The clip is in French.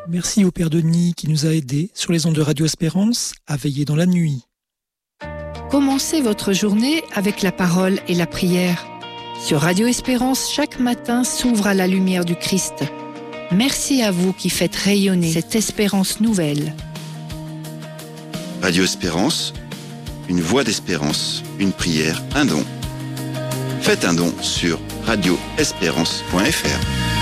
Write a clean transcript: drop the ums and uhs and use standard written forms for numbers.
Merci au Père Denis qui nous a aidés sur les ondes de Radio Espérance à veiller dans la nuit. Commencez votre journée avec la parole et la prière. Sur Radio Espérance, chaque matin s'ouvre à la lumière du Christ. Merci à vous qui faites rayonner cette espérance nouvelle. Radio Espérance, une voix d'espérance, une prière, un don. Faites un don sur radioespérance.fr.